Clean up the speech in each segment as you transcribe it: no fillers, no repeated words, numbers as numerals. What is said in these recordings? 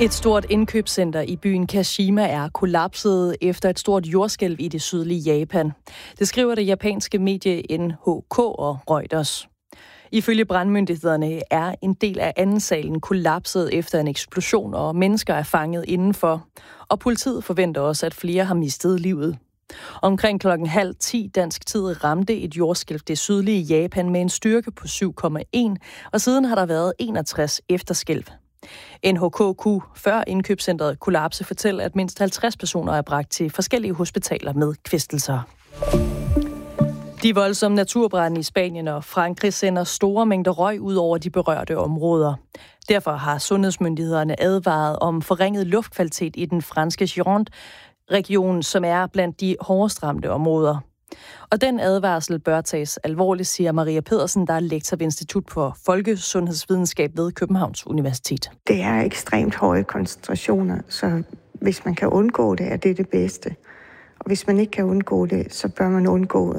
Et stort indkøbscenter i byen Kashima er kollapset efter et stort jordskælv i det sydlige Japan. Det skriver det japanske medie NHK og Reuters. Ifølge brandmyndighederne er en del af anden salen kollapset efter en eksplosion, og mennesker er fanget indenfor. Og politiet forventer også, at flere har mistet livet. Omkring 9:30 dansk tid ramte et jordskælv det sydlige Japan med en styrke på 7,1, og siden har der været 61 efterskælv. NHK kunne før indkøbscentret kollapse fortælle, at mindst 50 personer er bragt til forskellige hospitaler med kvæstelser. De voldsomme naturbrande i Spanien og Frankrig sender store mængder røg ud over de berørte områder. Derfor har sundhedsmyndighederne advaret om forringet luftkvalitet i den franske Gironde-region, som er blandt de hårdest ramte områder. Og den advarsel bør tages alvorligt, siger Maria Pedersen, der er lektor ved Institut for Folkesundhedsvidenskab ved Københavns Universitet. Det er ekstremt høje koncentrationer, så hvis man kan undgå det, er det det bedste. Og hvis man ikke kan undgå det, så bør man undgå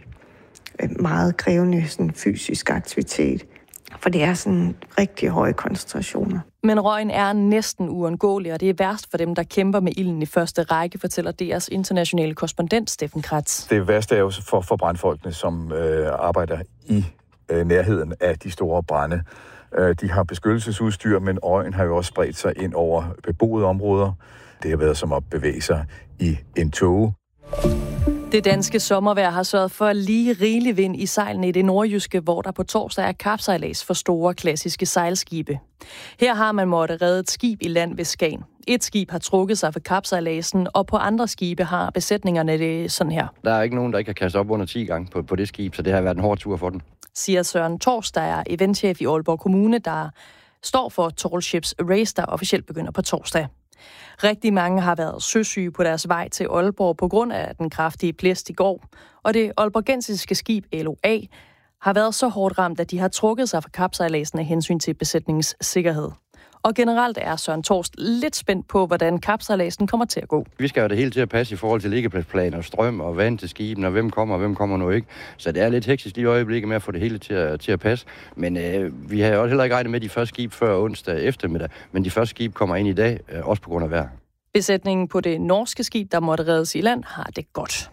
meget krævende sådan, fysisk aktivitet. For det er sådan rigtig høje koncentrationer. Men røgen er næsten uundgåelig, og det er værst for dem, der kæmper med ilden i første række, fortæller DR's internationale korrespondent Steffen Kratz. Det værste er jo for brandfolkene, som arbejder i nærheden af de store brande. De har beskyttelsesudstyr, men røgen har jo også spredt sig ind over beboede områder. Det har været som at bevæge sig i en tåge. Det danske sommervejr har sørget for lige rigelig vind i sejlene i det nordjyske, hvor der på torsdag er kapsejlads for store klassiske sejlskibe. Her har man måttet redde et skib i land ved Skagen. Et skib har trukket sig for kapsejladsen, og på andre skibe har besætningerne det sådan her. Der er ikke nogen, der ikke har kastet op under 10 gange på det skib, så det har været en hård tur for den. Siger Søren Tors, der er eventchef i Aalborg Kommune, der står for Tall Ships Race, der officielt begynder på torsdag. Rigtig mange har været søsyge på deres vej til Aalborg på grund af den kraftige blæst i går, og det aalborgensiske skib LOA har været så hårdt ramt, at de har trukket sig fra kapsejladsen af hensyn til besætningens sikkerhed. Og generelt er Søren Torst lidt spændt på, hvordan kapsejladsen kommer til at gå. Vi skal jo det hele til at passe i forhold til liggepladsplaner, strøm og vand til skibene, og hvem kommer nu ikke. Så det er lidt hektisk lige i øjeblikket med at få det hele til at passe. Men vi har jo også heller ikke regnet med de første skib før onsdag eftermiddag, men de første skib kommer ind i dag, også på grund af vejr. Besætningen på det norske skib, der måtte reddes i land, har det godt.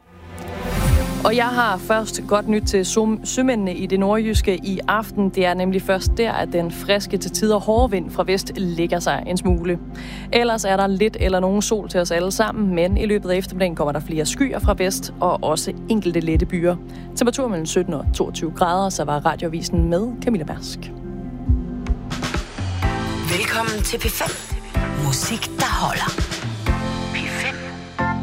Og jeg har først godt nyt til sømændene i det nordjyske i aften. Det er nemlig først der, at den friske til tider hårde vind fra vest lægger sig en smule. Ellers er der lidt eller nogen sol til os alle sammen, men i løbet af eftermiddagen kommer der flere skyer fra vest og også enkelte lette byer. Temperatur mellem 17 og 22 grader, så var Radioavisen med Camilla Mærsk. Velkommen til P5. Musik, der holder.